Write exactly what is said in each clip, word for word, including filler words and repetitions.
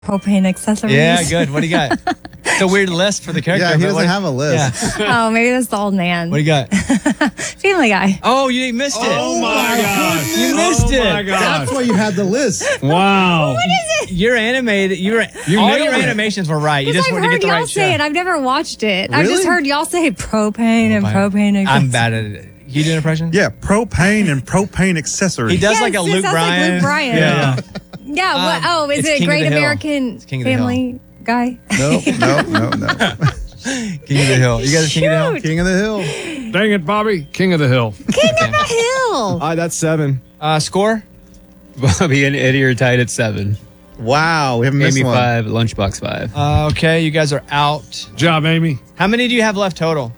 Propane accessories. Yeah, good. What do you got? It's a weird list for the character. Yeah, he but doesn't what- have a list. Yeah. Oh, maybe that's the old man. What do you got? Family Guy. Oh, you missed it. Oh my gosh. You missed oh it. my gosh. That's why you had the list. Wow. What is it? You're animated. You were You all nailed your it. animations were right. You Because just I've wanted to heard get the y'all right say show. it. I've never watched it. I've just Really? heard y'all say propane and propane. I'm bad at it. You do an impression? Yeah, propane and propane accessories. He does Yes, like a it Luke sounds like Bryan. Luke Bryan. Yeah. Yeah. What? Um, Oh, is it's it King of Great the Hill. American It's King of the Family Guy? No, no, no, no. King of the Hill. You guys are King of the Hill? Shoot. King of the Hill. Dang it, Bobby. King of the Hill. King of the Hill. All right, that's seven. Uh, score? Bobby and Eddie are tied at seven. Wow, we haven't missed Amy one. five, Lunchbox five. Uh, okay, you guys are out. Good job, Amy. How many do you have left total?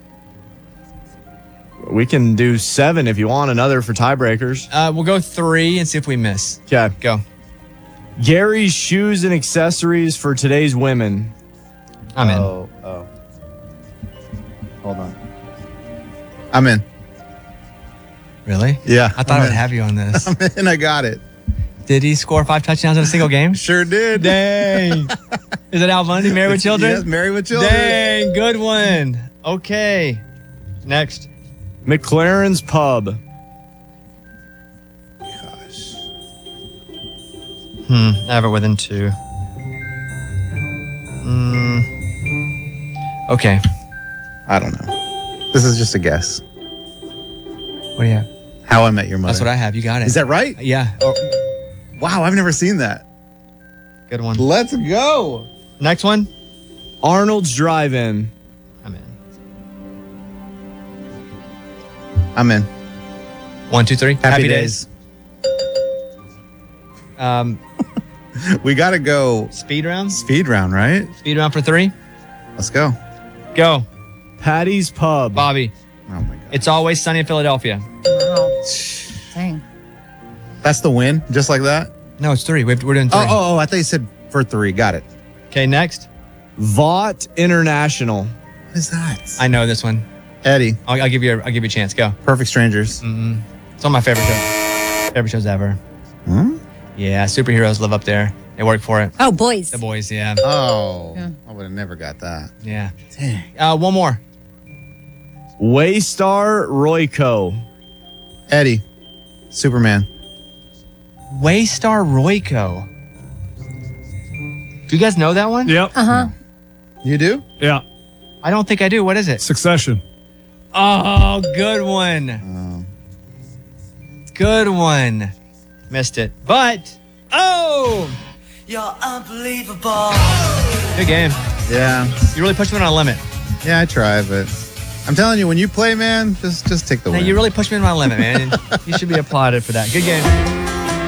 We can do seven if you want another for tiebreakers. Uh, we'll go three and see if we miss. Okay. Go. Gary's shoes and accessories for today's women. I'm in. Oh, oh. Hold on. I'm in. Really? Yeah. I thought I'm I would in. have you on this. I'm in. I got it. Did he score five touchdowns in a single game? Sure did. Dang. Is it Al Bundy, Married with Children? Yes, Married with Children. Dang, good one. Okay. Next. McLaren's Pub. Gosh. Hmm. I have it within two. Mm. Okay. I don't know. This is just a guess. What do you have? How I Met Your Mother. That's what I have. You got it. Is that right? Yeah. Oh, Wow, I've never seen that. good one. Let's go. Next one. Arnold's Drive-In. I'm in. I'm in. One, two, three. Happy, days. Um, We got to go speed round. speed round, right? Speed round for three. Let's go. Go. Patty's Pub. Bobby. Oh, my God. It's always sunny in Philadelphia. Wow. Dang. That's the win, just like that? No, it's three. We're we're doing three. Oh, oh, oh, I thought you said for three. Got it. Okay, next. Vaught International. What is that? I know this one. Eddie, I'll, I'll give you. A, I'll give you a chance. Go. Perfect Strangers. Mm-mm. It's one of my favorite shows. Favorite shows ever. Hmm? Yeah, superheroes live up there. They work for it. Oh, boys. The boys. Yeah. Oh, Yeah. I would have never got that. Yeah. Dang. Uh, one more. Waystar Royco. Eddie, Superman. Waystar Royco. Do you guys know that one? Yep. Uh huh. You do? Yeah. I don't think I do. What is it? Succession. Oh, good one. Oh. Good one. Missed it. But, oh, You're unbelievable. good game. Yeah. You really pushed me on a limit. Yeah, I try, but I'm telling you, when you play, man, just just take the Now, win. you really pushed me on my limit, man. You should be applauded for that. Good game.